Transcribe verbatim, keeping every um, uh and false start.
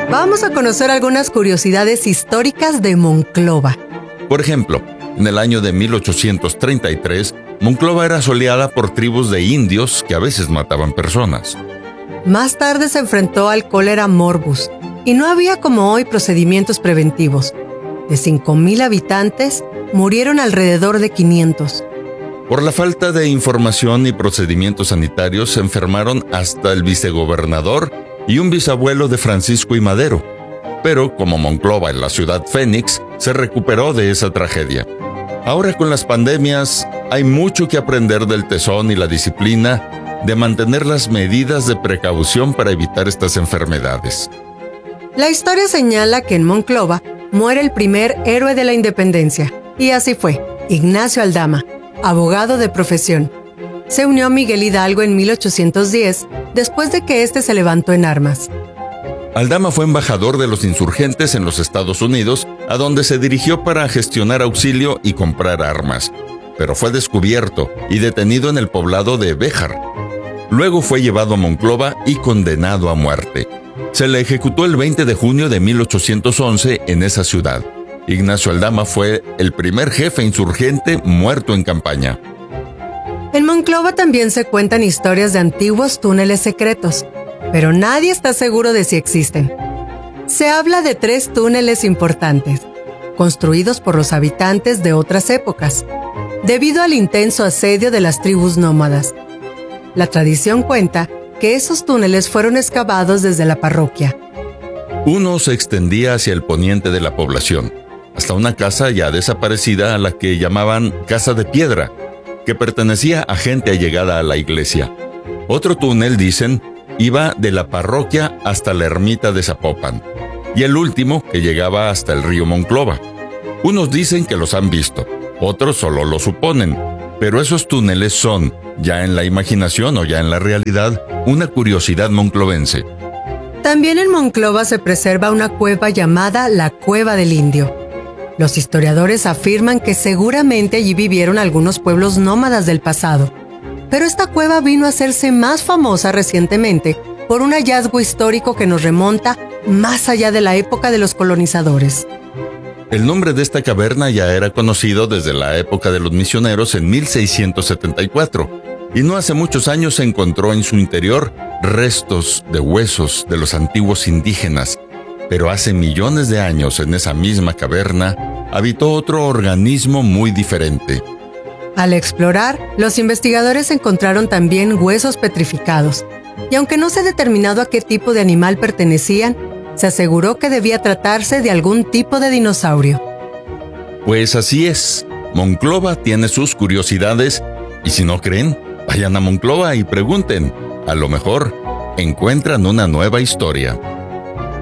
Vamos a conocer algunas curiosidades históricas de Monclova. Por ejemplo, en el año de mil ochocientos treinta y tres, Monclova era asoleada por tribus de indios que a veces mataban personas. Más tarde se enfrentó al cólera morbus y no había como hoy procedimientos preventivos. De cinco mil habitantes, murieron alrededor de quinientos. Por la falta de información y procedimientos sanitarios se enfermaron hasta el vicegobernador y un bisabuelo de Francisco I. Madero. Pero como Monclova es la ciudad Fénix, se recuperó de esa tragedia. Ahora con las pandemias hay mucho que aprender del tesón y la disciplina de mantener las medidas de precaución para evitar estas enfermedades. La historia señala que en Monclova muere el primer héroe de la independencia, y así fue, Ignacio Aldama, abogado de profesión. Se unió a Miguel Hidalgo en mil ochocientos diez, después de que éste se levantó en armas. Aldama fue embajador de los insurgentes en los Estados Unidos, a donde se dirigió para gestionar auxilio y comprar armas, pero fue descubierto y detenido en el poblado de Béjar. Luego fue llevado a Monclova y condenado a muerte. Se le ejecutó el veinte de junio de mil ochocientos once en esa ciudad. Ignacio Aldama fue el primer jefe insurgente muerto en campaña. En Monclova también se cuentan historias de antiguos túneles secretos, pero nadie está seguro de si existen. Se habla de tres túneles importantes, construidos por los habitantes de otras épocas, debido al intenso asedio de las tribus nómadas. La tradición cuenta que esos túneles fueron excavados desde la parroquia. Uno se extendía hacia el poniente de la población, hasta una casa ya desaparecida a la que llamaban Casa de Piedra, que pertenecía a gente allegada a la iglesia. Otro túnel, dicen, iba de la parroquia hasta la ermita de Zapopan, y el último que llegaba hasta el río Monclova. Unos dicen que los han visto, otros solo lo suponen, pero esos túneles son, ya en la imaginación o ya en la realidad, una curiosidad monclovense. También en Monclova se preserva una cueva llamada la Cueva del Indio. Los historiadores afirman que seguramente allí vivieron algunos pueblos nómadas del pasado, pero esta cueva vino a hacerse más famosa recientemente por un hallazgo histórico que nos remonta más allá de la época de los colonizadores. El nombre de esta caverna ya era conocido desde la época de los misioneros en mil seiscientos setenta y cuatro, y no hace muchos años se encontró en su interior restos de huesos de los antiguos indígenas, pero hace millones de años en esa misma caverna habitó otro organismo muy diferente. Al explorar, los investigadores encontraron también huesos petrificados, y aunque no se ha determinado a qué tipo de animal pertenecían, se aseguró que debía tratarse de algún tipo de dinosaurio. Pues así es, Monclova tiene sus curiosidades, y si no creen, vayan a Monclova y pregunten. A lo mejor encuentran una nueva historia.